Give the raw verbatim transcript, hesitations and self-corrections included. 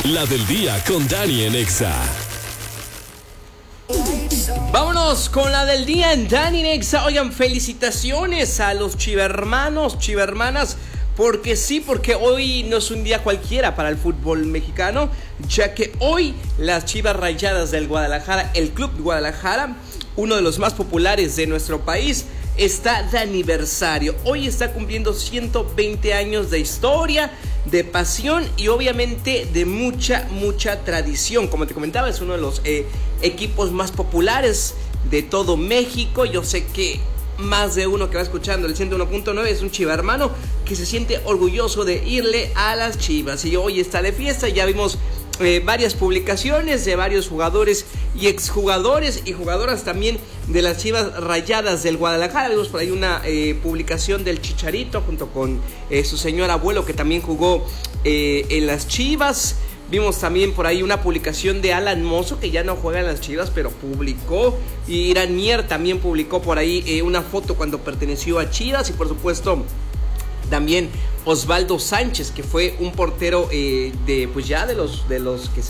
La del día con Dani en Exa. Vámonos con la del día en Dani en Exa. Oigan, felicitaciones a los chivermanos, chivermanas. Porque sí, porque hoy no es un día cualquiera para el fútbol mexicano, ya que hoy las Chivas Rayadas del Guadalajara, el Club Guadalajara, uno de los más populares de nuestro país, está de aniversario. Hoy está cumpliendo ciento veinte años de historia, de pasión y obviamente de mucha, mucha tradición. Como te comentaba, es uno de los eh, equipos más populares de todo México. Yo sé que más de uno que va escuchando el ciento uno punto nueve es un chivermano que se siente orgulloso de irle a las Chivas. Y hoy está de fiesta, ya vimos eh, varias publicaciones de varios jugadores y exjugadores y jugadoras también de las Chivas Rayadas del Guadalajara. Vimos por ahí una eh, publicación del Chicharito junto con eh, su señor abuelo, que también jugó eh, en las Chivas. Vimos también por ahí una publicación de Alan Mozo, que ya no juega en las Chivas, pero publicó. Y Irán Mier también publicó por ahí eh, una foto cuando perteneció a Chivas. Y por supuesto también Osvaldo Sánchez, que fue un portero eh, de pues ya de los, de los que